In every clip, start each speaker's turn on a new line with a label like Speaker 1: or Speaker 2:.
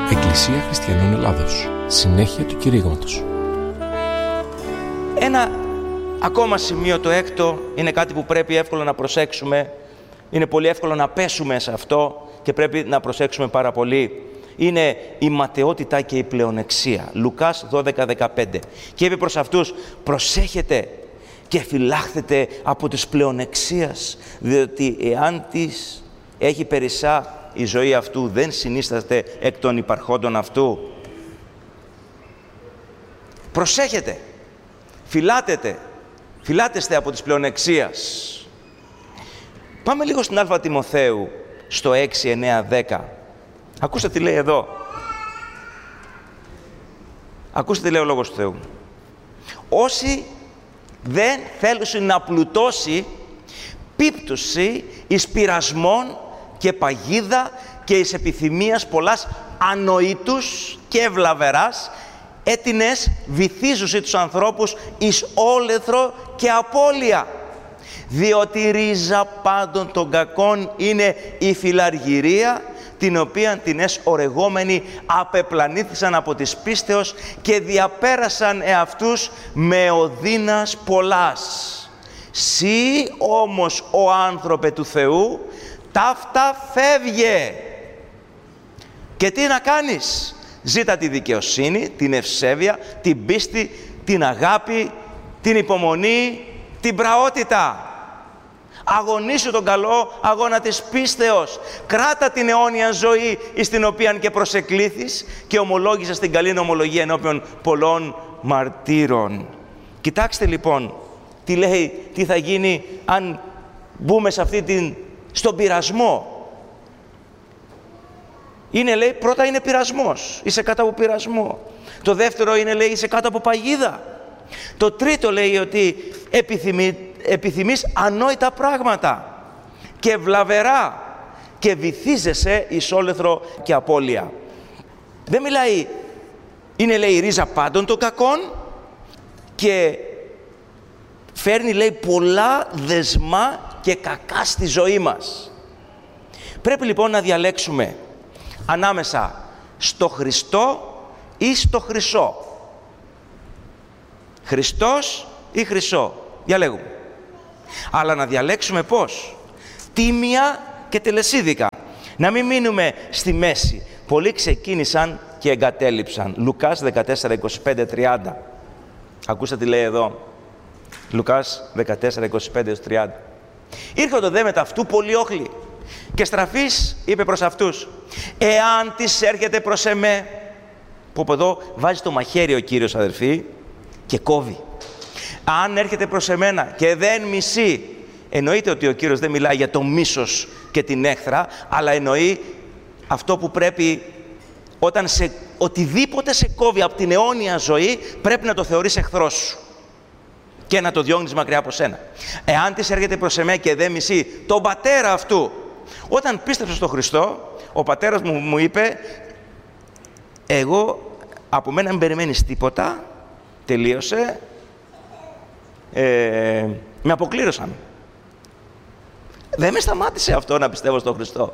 Speaker 1: Εκκλησία Χριστιανών Ελλάδος. Συνέχεια του κηρύγματος.
Speaker 2: Ένα ακόμα σημείο, το έκτο, είναι κάτι που πρέπει εύκολα να προσέξουμε. Είναι πολύ εύκολο να πέσουμε σε αυτό και πρέπει να προσέξουμε πάρα πολύ. Είναι η ματαιότητα και η πλεονεξία. Λουκάς 12:15. Και είπε προς αυτούς, προσέχετε και φυλάχθετε από τις πλεονεξίας, διότι εάν της έχει περισσά, η ζωή αυτού δεν συνίσταται εκ των υπαρχόντων αυτού. Προσέχετε, φυλάτεστε από τις πλεονεξίας. Πάμε λίγο στην Α Τιμοθέου, στο 6, 9, 10. Ακούστε τι λέει εδώ. Ακούστε τι λέει ο Λόγος του Θεού. Όσοι δεν θέλουν να πλουτώσει, πίπτωση εις πειρασμών και παγίδα και εις επιθυμίας πολλάς ανοήτους και ευλαβεράς, έτινες βυθίζουσι τους ανθρώπους εις όλεθρο και απώλεια. Διότι η ρίζα πάντων των κακών είναι η φιλαργυρία, την οποία την ορεγόμενοι απεπλανήθησαν από της πίστεως και διαπέρασαν εαυτούς με οδύνας πολλάς. Συ όμως ο άνθρωπε του Θεού, ταύτα φεύγε. Και τι να κάνεις? Ζήτα τη δικαιοσύνη, την ευσέβεια, την πίστη, την αγάπη, την υπομονή, την πραότητα. Αγωνίσου τον καλό αγώνα της πίστεως. Κράτα την αιώνια ζωή εις την οποία και προσεκλήθης και ομολόγησες την καλή ομολογία ενώπιον πολλών μαρτύρων. Κοιτάξτε λοιπόν τι λέει, τι θα γίνει αν μπούμε σε στον πειρασμό. Είναι, λέει, πρώτα είναι πειρασμός. Είσαι κάτω από πειρασμό. Το δεύτερο είναι, λέει, είσαι κάτω από παγίδα. Το τρίτο λέει ότι επιθυμείς ανόητα πράγματα και βλαβερά και βυθίζεσαι εις όλεθρο και απώλεια. Δεν μιλάει, είναι, λέει, η ρίζα πάντων των κακών και φέρνει, λέει, πολλά δεσμά και κακά στη ζωή μας. Πρέπει λοιπόν να διαλέξουμε ανάμεσα στο Χριστό ή στο χρυσό. Χριστός ή χρυσό. Διαλέγουμε. Αλλά να διαλέξουμε πώς? Τίμια και τελεσίδικα. Να μην μείνουμε στη μέση. Πολλοί ξεκίνησαν και εγκατέλειψαν. Λουκάς 14, 25, 30. Ακούστε τι λέει εδώ. Λουκάς 14, 25, 30. Ήρχονται δε μετά αυτού πολλοί όχλοι. Και στραφής είπε προς αυτούς, εάν της έρχεται προς εμέ, που από εδώ βάζει το μαχαίρι ο Κύριος, αδερφοί, και κόβει. Αν έρχεται προς εμένα και δεν μισεί, εννοείται ότι ο Κύριος δεν μιλάει για το μίσος και την έχθρα, αλλά εννοεί αυτό που πρέπει, όταν οτιδήποτε σε κόβει από την αιώνια ζωή, πρέπει να το θεωρείς εχθρός σου και να το διώχνεις μακριά από σένα. Εάν της έρχεται προς εμέ και δεν μισεί τον πατέρα αυτού. Όταν πίστεψα στον Χριστό, ο πατέρας μου είπε, εγώ από μένα μην περιμένεις τίποτα, τελείωσε, με αποκλήρωσαν. Δεν με σταμάτησε αυτό να πιστεύω στον Χριστό.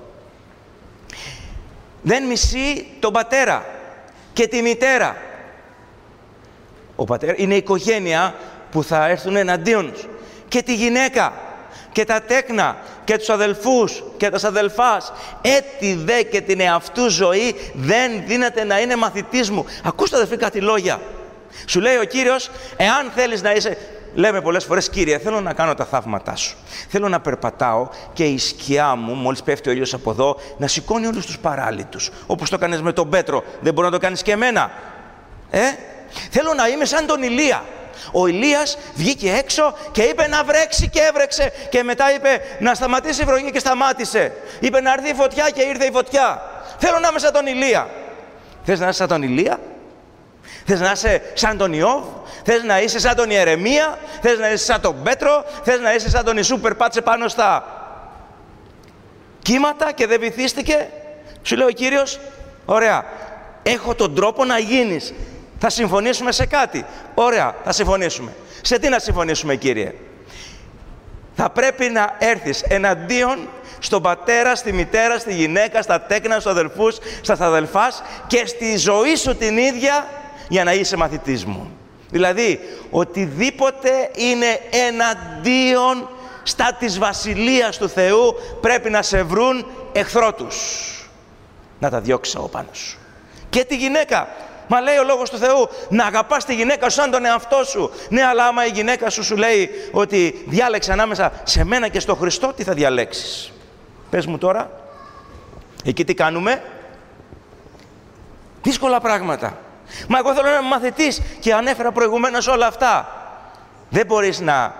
Speaker 2: Δεν μισεί τον πατέρα και τη μητέρα. Ο πατέρα είναι η οικογένεια που θα έρθουν εναντίον και τη γυναίκα και τα τέκνα και τους αδελφούς και τα αδελφάς. Έτσι δε και την εαυτού ζωή δεν δύναται να είναι μαθητής μου. Ακούστε, αδελφοί, κάτι λόγια. Σου λέει ο Κύριος, εάν θέλεις να είσαι... Λέμε πολλές φορές, Κύριε, θέλω να κάνω τα θαύματά σου. Θέλω να περπατάω και η σκιά μου, μόλις πέφτει ο ήλιος από εδώ, να σηκώνει όλους τους παράλυτους. Όπως το κάνεις με τον Πέτρο, δεν μπορεί να το κάνεις και εμένα. Θέλω να είμαι σαν τον Ηλία. Ο Ηλίας βγήκε έξω και είπε να βρέξει και έβρεξε. Και μετά είπε να σταματήσει η βροχή και σταμάτησε. Είπε να έρθει η φωτιά και ήρθε η φωτιά. Θέλω να είμαι σαν τον Ηλία. Θες να είσαι σαν τον Ηλία? Θες να είσαι σαν τον Ιώβ? Θες να είσαι σαν τον Ιερεμία? Θες να είσαι σαν τον Πέτρο? Θες να είσαι σαν τον Ιησού που περπάτησε πάνω στα κύματα και δεν βυθίστηκε? Σου λέει ο Κύριος, ωραία, έχω τον τρόπο να γίνεις. Θα συμφωνήσουμε σε κάτι? Ωραία, θα συμφωνήσουμε. Σε τι να συμφωνήσουμε, Κύριε? Θα πρέπει να έρθεις εναντίον στον πατέρα, στη μητέρα, στη γυναίκα, στα τέκνα, στους αδελφούς, στα αδελφάς και στη ζωή σου την ίδια για να είσαι μαθητής μου. Δηλαδή, οτιδήποτε είναι εναντίον στα της Βασιλείας του Θεού πρέπει να σε βρουν εχθρό τους. Να τα διώξεις από πάνω σου. Και τη γυναίκα. Μα λέει ο Λόγος του Θεού να αγαπάς τη γυναίκα σου σαν τον εαυτό σου. Ναι, αλλά άμα η γυναίκα σου λέει ότι διάλεξε ανάμεσα σε μένα και στο Χριστό, τι θα διαλέξεις? Πες μου τώρα. Εκεί τι κάνουμε? Δύσκολα πράγματα. Μα εγώ θέλω να είμαι μαθητής και ανέφερα προηγουμένως όλα αυτά. Δεν μπορείς να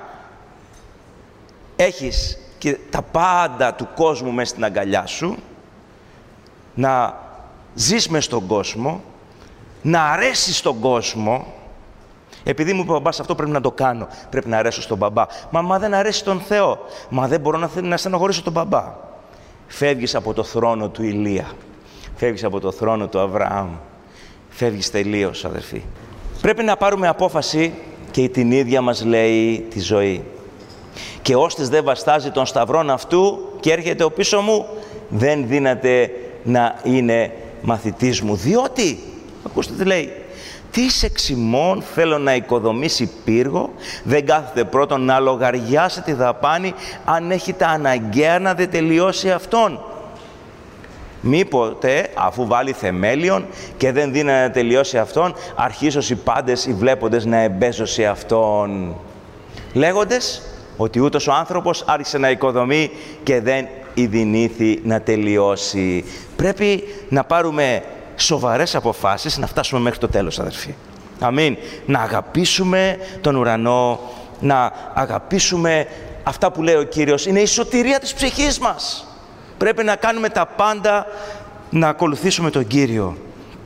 Speaker 2: έχεις και τα πάντα του κόσμου μέσα στην αγκαλιά σου, να ζεις μες στον κόσμο, να αρέσεις στον κόσμο. Επειδή μου είπε ο μπαμπάς αυτό πρέπει να το κάνω, πρέπει να αρέσω στον μπαμπά. Μα δεν αρέσει τον Θεό. Μα δεν μπορώ να στενοχωρήσω τον μπαμπά. Φεύγεις από το θρόνο του Ηλία. Φεύγεις από το θρόνο του Αβραάμ. Φεύγεις τελείως, αδερφοί. Πρέπει να πάρουμε απόφαση και την ίδια μας λέει τη ζωή. Και ώστες δεν βαστάζει τον σταυρόν αυτού και έρχεται ο πίσω μου, δεν δύναται να είναι μαθητής μου. Διότι, ακούστε τι λέει, τι εξημών θέλω να οικοδομήσει πύργο, δεν κάθεται πρώτον να λογαριάσει τη δαπάνη, αν έχει τα αναγκαία να δεν τελειώσει αυτόν. Μήποτε, αφού βάλει θεμέλιον και δεν δίνει να τελειώσει αυτόν, αρχίσως οι πάντες οι βλέποντες να εμπέζωσε αυτόν. Λέγοντες ότι ούτως ο άνθρωπος άρχισε να οικοδομεί και δεν ειδηνήθη να τελειώσει. Πρέπει να πάρουμε σοβαρές αποφάσεις, να φτάσουμε μέχρι το τέλος, αδερφοί. Αμήν. Να αγαπήσουμε τον ουρανό, να αγαπήσουμε αυτά που λέει ο Κύριος. Είναι η σωτηρία της ψυχής μας. Πρέπει να κάνουμε τα πάντα να ακολουθήσουμε τον Κύριο.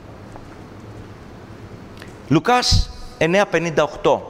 Speaker 2: Λουκάς 9:58.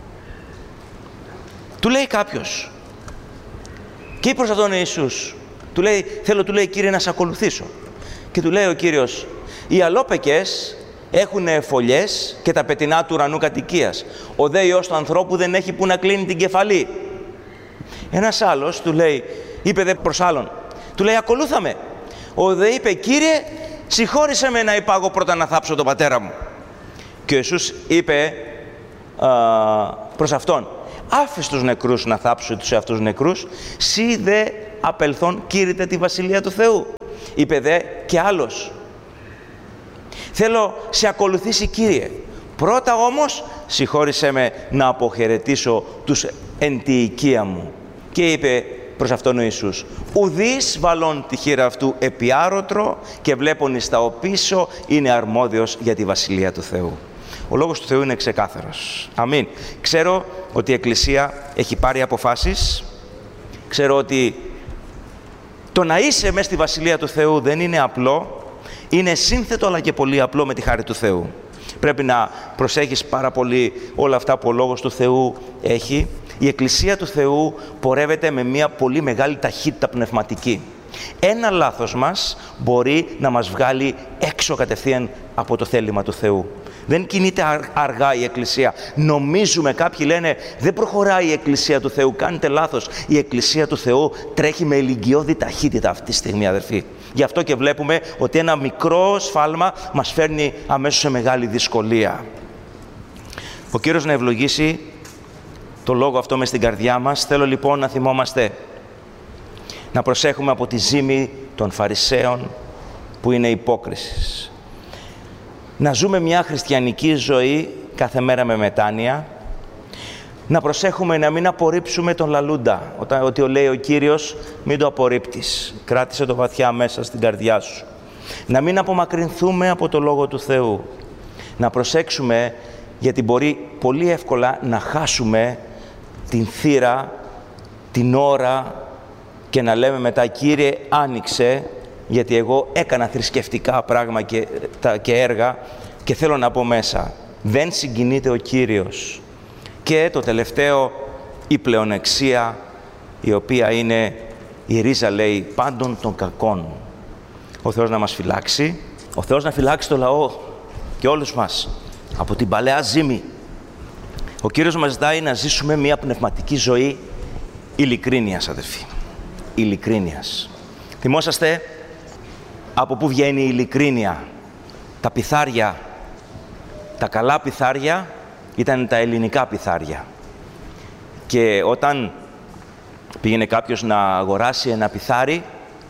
Speaker 2: Του λέει κάποιος. Και είπε προς αυτόν Ιησούς. Του λέει, του λέει, Κύριε, να σε ακολουθήσω. Και του λέει ο Κύριος, οι αλόπεκες έχουν φωλιές και τα πετεινά του ουρανού κατοικίας. Ο δε Υιός του ανθρώπου δεν έχει που να κλείνει την κεφαλή. Ένας άλλος του λέει, είπε δε προς άλλον, του λέει, ακολούθαμε. Ο δε είπε, Κύριε, συγχώρησε με να υπάγω πρώτα να θάψω τον πατέρα μου. Και ο Ιησούς είπε προς αυτόν, άφες τους νεκρούς να θάψουν τους εαυτούς νεκρούς, σύ δε απελθόν κήρυτε τη Βασιλεία του Θεού. Είπε δε και άλλος, θέλω σε ακολουθήσει, Κύριε. Πρώτα όμως συγχώρησέ με να αποχαιρετήσω τους εν τη οικία μου. Και είπε προς αυτόν ο Ιησούς, ουδείς βαλών τη χείρα αυτού επί άρωτρο και βλέπων εις τα οπίσω είναι αρμόδιος για τη Βασιλεία του Θεού. Ο Λόγος του Θεού είναι ξεκάθαρος. Αμήν. Ξέρω ότι η Εκκλησία έχει πάρει αποφάσεις. Ξέρω ότι το να είσαι μέσα στη Βασιλεία του Θεού δεν είναι απλό. Είναι σύνθετο αλλά και πολύ απλό με τη χάρη του Θεού. Πρέπει να προσέχεις πάρα πολύ όλα αυτά που ο Λόγος του Θεού έχει. Η Εκκλησία του Θεού πορεύεται με μια πολύ μεγάλη ταχύτητα πνευματική. Ένα λάθος μας μπορεί να μας βγάλει έξω κατευθείαν από το θέλημα του Θεού. Δεν κινείται αργά η Εκκλησία. Νομίζουμε, κάποιοι λένε, δεν προχωράει η Εκκλησία του Θεού. Κάνετε λάθος. Η Εκκλησία του Θεού τρέχει με ηλικιώδη ταχύτητα αυτή τη στιγμή, αδερφοί. Γι' αυτό και βλέπουμε ότι ένα μικρό σφάλμα μας φέρνει αμέσως σε μεγάλη δυσκολία. Ο Κύριος να ευλογήσει το λόγο αυτό μες στην καρδιά μας. Θέλω λοιπόν να θυμόμαστε, να προσέχουμε από τη ζήμη των Φαρισαίων που είναι υπόκρισης. Να ζούμε μια χριστιανική ζωή κάθε μέρα με μετάνοια. Να προσέχουμε να μην απορρίψουμε τον λαλούντα. Ότι λέει ο Κύριος, μην το απορρίπτεις. Κράτησε το βαθιά μέσα στην καρδιά σου. Να μην απομακρυνθούμε από το Λόγο του Θεού. Να προσέξουμε, γιατί μπορεί πολύ εύκολα να χάσουμε την θύρα, την ώρα και να λέμε μετά, Κύριε, άνοιξε, γιατί εγώ έκανα θρησκευτικά πράγματα και έργα και θέλω να πω μέσα, δεν συγκινείται ο Κύριος. Και το τελευταίο, η πλεονεξία, η οποία είναι η ρίζα, λέει, πάντων των κακών. Ο Θεός να μας φυλάξει, ο Θεός να φυλάξει το λαό και όλους μας από την παλαιά ζήμη. Ο Κύριος μας ζητάει να ζήσουμε μια πνευματική ζωή ειλικρίνειας, αδερφοί. Ειλικρίνειας. Θυμόσαστε από πού βγαίνει η ειλικρίνεια? Τα πιθάρια, τα καλά πιθάρια ήταν τα ελληνικά πιθάρια. Και όταν πήγαινε κάποιος να αγοράσει ένα πιθάρι,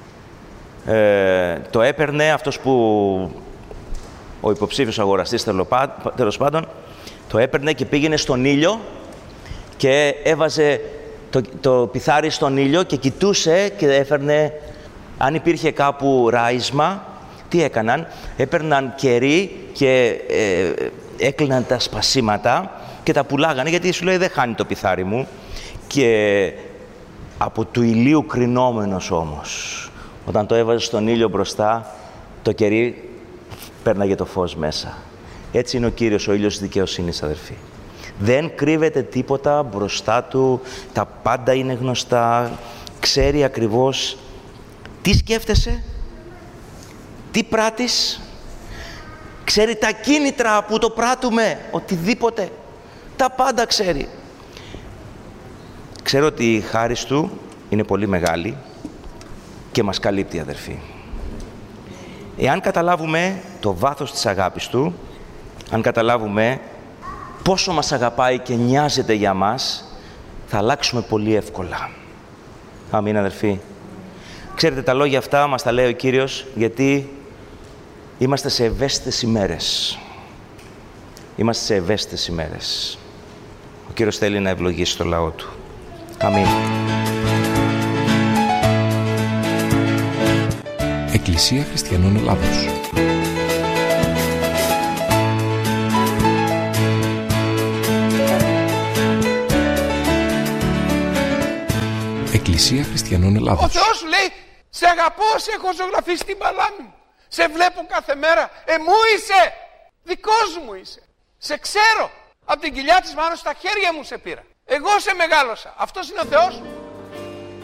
Speaker 2: το έπαιρνε αυτός που ο υποψήφιος αγοραστής, τέλος πάντων, το έπαιρνε και πήγαινε στον ήλιο και έβαζε το πιθάρι στον ήλιο και κοιτούσε και έφερνε, αν υπήρχε κάπου ράισμα, τι έκαναν? Έπαιρναν κερί και έκλειναν τα σπασίματα και τα πουλάγανε, γιατί σου λέει δεν χάνει το πιθάρι μου. Και από του ηλίου κρινόμενος όμως, όταν το έβαζε στον ήλιο μπροστά, το κερί πέρναγε το φως μέσα. Έτσι είναι ο Κύριος, ο ήλιος της δικαιοσύνης, αδερφοί. Δεν κρύβεται τίποτα μπροστά του, τα πάντα είναι γνωστά, ξέρει ακριβώς τι σκέφτεσαι, τι πράττεις, ξέρει τα κίνητρα που το πράττουμε, οτιδήποτε, τα πάντα ξέρει. Ξέρω ότι η χάρις του είναι πολύ μεγάλη και μας καλύπτει, αδερφοί. Εάν καταλάβουμε το βάθος της αγάπης του, αν καταλάβουμε πόσο μας αγαπάει και νοιάζεται για μας, θα αλλάξουμε πολύ εύκολα. Αμήν, αδερφοί. Ξέρετε, τα λόγια αυτά μας τα λέει ο Κύριος γιατί είμαστε σε ευαίσθητες ημέρες. Είμαστε σε ευαίσθητες ημέρες. Ο Κύριος θέλει να ευλογήσει το λαό του. Αμήν.
Speaker 1: Εκκλησία Χριστιανών Ελλάδος. Εκκλησία Χριστιανών Ελλάδος.
Speaker 3: Ο Θεός σου λέει, σε αγαπώ, σε έχω ζωγραφίσει στην παλάμη μου. Σε βλέπω κάθε μέρα. Μου είσαι. Δικός μου είσαι. Σε ξέρω. Από την κοιλιά της μάνας στα χέρια μου σε πήρα. Εγώ σε μεγάλωσα. Αυτός είναι ο Θεός.